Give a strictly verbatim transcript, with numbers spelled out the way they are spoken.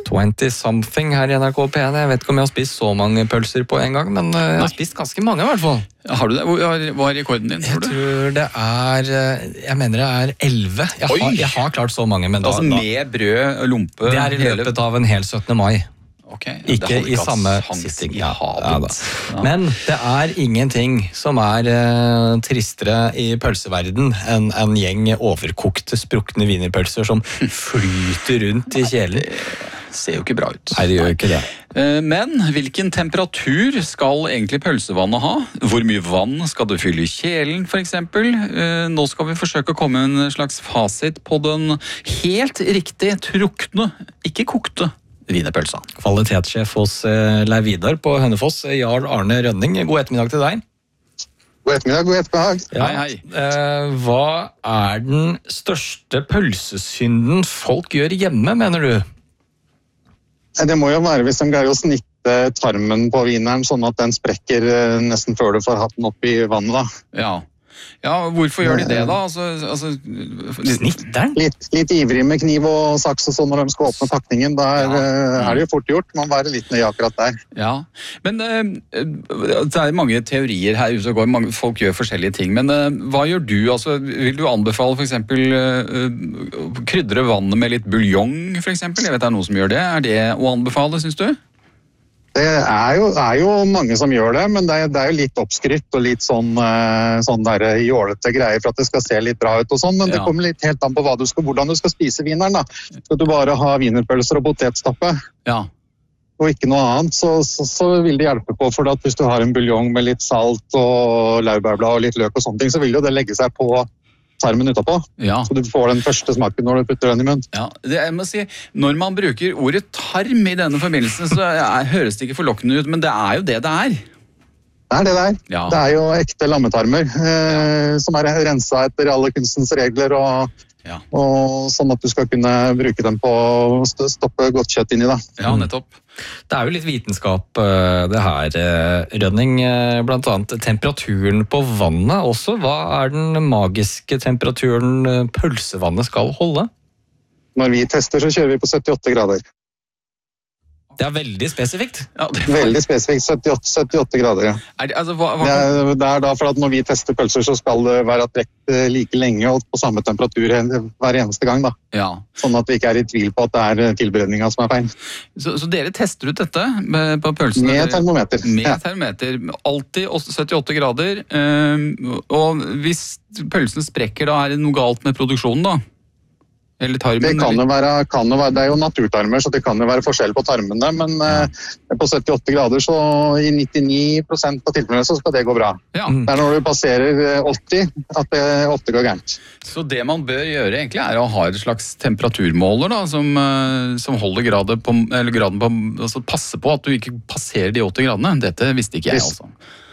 twenty something her i N R K P én. Jeg vet ikke om jeg har spist så mange pølser på en gang, men jeg har spist ganske mange i hvert fall. Har du det? Hva er rekorden din, tror du? Jeg tror det er, jeg mener det er elleve. Jeg, har, jeg har klart så mange, men da... Altså med brød og lompe? Det er i løpet av en hel syttende mai. Okay, ja, ikke i samme sitting. Ja, ja, ja. Men det er ingenting som er uh, tristere i pølseverden enn en gjeng overkokte, sprukne wienerpølser som flyter rundt i kjelen. Det ser jo ikke bra ut. Nei, det gjør ikke det. Men hvilken temperatur skal egentlig pølsevannet ha? Hvor mye vann skal du fylle i kjelen, for eksempel? Nå skal vi forsøke å komme med en slags fasit på den helt riktig trukne, ikke kokte, wienerpølsa. Kvalitetssjef hos Leiv Vidar på Hønefoss, Jarl Arne Rønning. God ettermiddag til deg. God ettermiddag, god ettermiddag. Ja, hei, hei. Eh, hva er den største pølsesynden folk gjør hjemme, mener du? Det må jo være hvis de greier å snitte tarmen på wieneren, sånn at den sprekker nesten før du får hatt den opp i vannet, da. Ja. Ja, hvorfor gjør de det da? Altså, altså, Snitteren? Litt, litt ivrig med kniv og saks og sånn når de skal åpne pakningen. Da er, ja. er det jo fort gjort. Man være litt nøye akkurat der. Ja, men uh, det er mange teorier her ute og går. Mange, folk gjør forskjellige ting. Men uh, hva gjør du? Altså, vil du anbefale for eksempel uh, krydre vannet med litt buljong, for eksempel? Jeg vet det er noen som gjør det. Er det å anbefale, synes du? Det er jo, er jo mange som gjør det, men det er, det er jo litt oppskrytt og litt sånn, sånn der jålete greier for at det skal se litt bra ut og sånn, men det ja. kommer litt helt an på hva du skal, hvordan du skal spise wieneren da. Skal du bare ha wienerpølser og potetstappe, ja. og ikke noe annet, så, så, så vil det hjelpe på, for at hvis du har en buljong med litt salt og laurbærblad og litt løk og sånne ting, så vil jo det legge seg på tarmen utapå, ja. så du får den første smaken når du putter den i munnen. Ja, det, jeg må si, når man bruker ordet tarm i denne forbindelsen, så er, høres det ikke forlokkende ut, men det er jo det det er. Det er det der. Ja. Det er jo ekte lammetarmer, eh, som er renset etter alle kunstens regler, og, ja. og sånn at du skal kunne bruke dem på å stoppe godt kjøtt inn i det. Ja, nettopp. Det er jo litt vitenskap det her, Rønning, blant annet temperaturen på vannet også. Hva er den magiske temperaturen pølsevannet skal holde? Når vi tester så kjører vi på syttiåtte grader. Det er veldig spesifikt. Ja, det var... Veldig spesifikt, syttiåtte, syttiåtte grader, ja. Er det, altså, hva, hva... Det, er, det er da for at når vi tester pølser så skal det være trekt like lenge og på samme temperatur hver eneste gang da. Ja. Sånn at vi ikke er i tvil på at det er tilberedninga som er feil. Så, så dere tester ut dette med, på pølsene? Med termometer. Med ja. termometer. Alltid syttiåtte grader. Og hvis pølsen sprekker, da er det noe galt med produksjonen da? Eller tarmen? Det kan jo være, kan jo være, det er jo naturtarmer, så det kan jo være forskjell på tarmene, men ja. eh, på syttiåtte grader, så i nittini prosent av tilfellene så skal det gå bra. Ja. Det er når du passerer åtti, at det ofte går gærent. Så det man bør gjøre egentlig er å ha et slags temperaturmåler da, som, som holder graden på, eller graden på, altså passe på at du ikke passerer de åtti gradene. Dette visste ikke jeg altså.